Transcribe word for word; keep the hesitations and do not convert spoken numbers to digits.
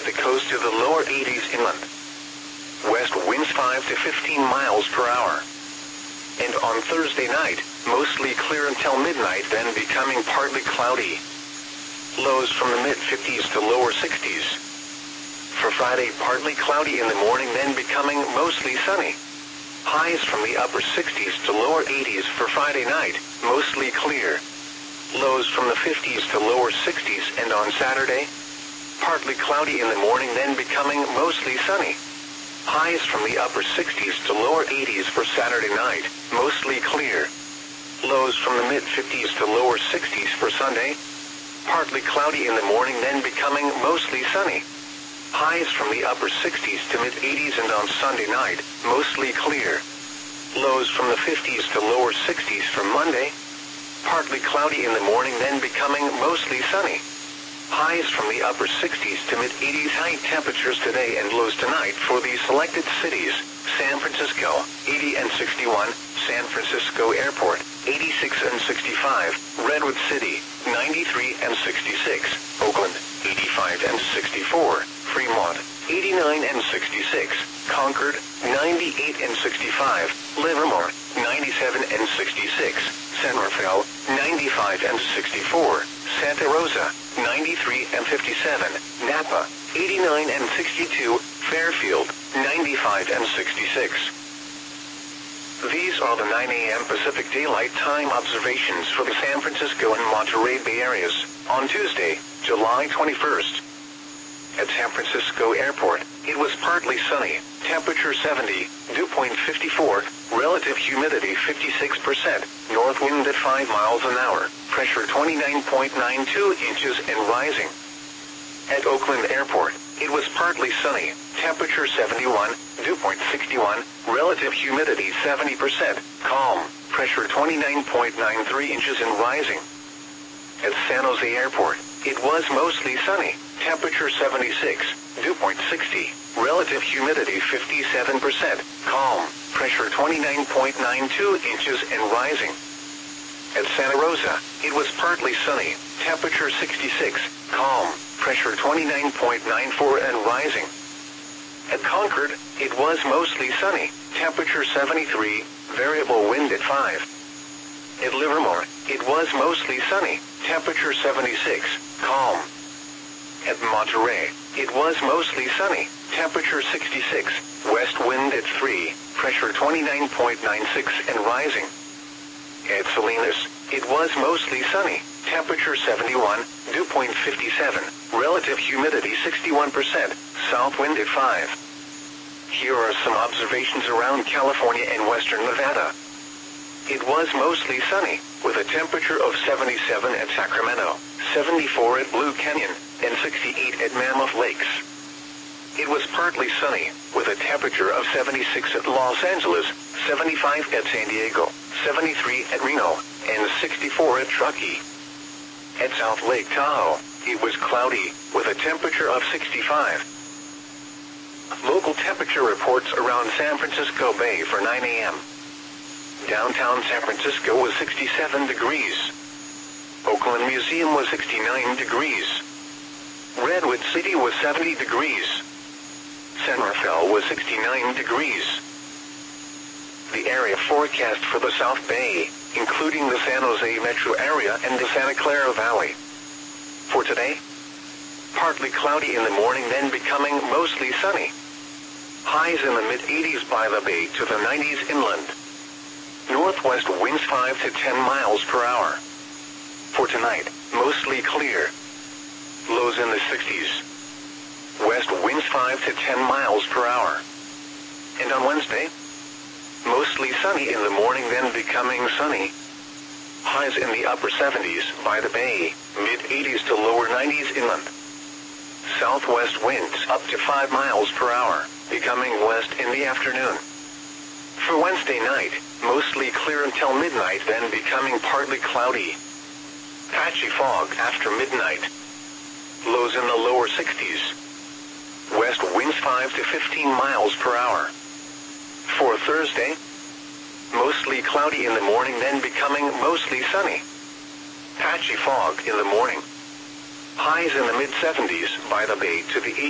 at the coast to the lower eighties inland. West winds five to fifteen miles per hour. And on Thursday night, mostly clear until midnight, then becoming partly cloudy. Lows from the mid-fifties to lower sixties. For Friday, partly cloudy in the morning, then becoming mostly sunny. Highs from the upper sixties to lower eighties for Friday night, mostly clear. Lows from the fifties to lower sixties, and on Saturday, partly cloudy in the morning, then becoming mostly sunny. Highs from the upper sixties to lower eighties for Saturday night, mostly clear. Lows from the mid-fifties to lower sixties for Sunday. Partly cloudy in the morning, then becoming mostly sunny. Highs from the upper sixties to mid-eighties, and on Sunday night, mostly clear. Lows from the fifties to lower sixties for Monday. Partly cloudy in the morning, then becoming mostly sunny. Highs from the upper sixties to mid-eighties. High temperatures today and lows tonight for the selected cities: San Francisco, eighty and sixty-one, San Francisco Airport, eighty-six and sixty-five, Redwood City, ninety-three and sixty-six, Oakland, eighty-five and sixty-four, Fremont, eighty-nine and sixty-six, Concord, ninety-eight and sixty-five, Livermore, ninety-seven and sixty-six, San Rafael, ninety-five and sixty-four, Santa Rosa, ninety-three and fifty-seven, Napa, eighty-nine and sixty-two, Fairfield, ninety-five and sixty-six. These are the nine a m Pacific Daylight Time observations for the San Francisco and Monterey Bay areas on Tuesday, July twenty-first. At San Francisco Airport, it was partly sunny, temperature seventy, dew point fifty-four, relative humidity fifty-six percent, north wind at five miles an hour, pressure twenty-nine point nine two inches and rising. At Oakland Airport, it was partly sunny, temperature seventy-one, dew point sixty-one, relative humidity seventy percent, calm, pressure twenty-nine point nine three inches and rising. At San Jose Airport, it was mostly sunny, temperature seventy-six, dew point sixty, relative humidity fifty-seven percent, calm, pressure twenty-nine point nine two inches and rising. At Santa Rosa, it was partly sunny, temperature sixty-six, calm, pressure twenty-nine point nine four and rising. At Concord, it was mostly sunny, temperature seventy-three, variable wind at five. At Livermore, it was mostly sunny, temperature seventy-six, calm. At Monterey, it was mostly sunny, temperature sixty-six, west wind at three, pressure twenty-nine point nine six and rising. At Salinas, it was mostly sunny, temperature seventy-one, dew point fifty-seven, relative humidity sixty-one percent, south wind at five. Here are some observations around California and western Nevada. It was mostly sunny, with a temperature of seventy-seven at Sacramento, seventy-four at Blue Canyon, and sixty-eight at Mammoth Lakes. It was partly sunny, with a temperature of seventy-six at Los Angeles, seventy-five at San Diego, seventy-three at Reno, and sixty-four at Truckee. At South Lake Tahoe, it was cloudy, with a temperature of sixty-five. Local temperature reports around San Francisco Bay for nine a m Downtown San Francisco was sixty-seven degrees. Oakland Museum was sixty-nine degrees. Redwood City was seventy degrees. San Rafael was sixty-nine degrees. The area forecast for the South Bay, including the San Jose metro area and the Santa Clara Valley. For today, partly cloudy in the morning, then becoming mostly sunny. Highs in the mid-eighties by the bay to the nineties inland. Northwest winds five to ten miles per hour. For tonight, mostly clear. Lows in the sixties. West winds five to ten miles per hour. And on Wednesday, mostly sunny in the morning, then becoming sunny. Highs in the upper seventies by the bay, mid-eighties to lower nineties inland. Southwest winds up to five miles per hour, becoming west in the afternoon. For Wednesday night, mostly clear until midnight, then becoming partly cloudy. Patchy fog after midnight. Lows in the lower sixties. West winds five to fifteen miles per hour. For Thursday, mostly cloudy in the morning, then becoming mostly sunny. Patchy fog in the morning. Highs in the mid seventies by the bay to the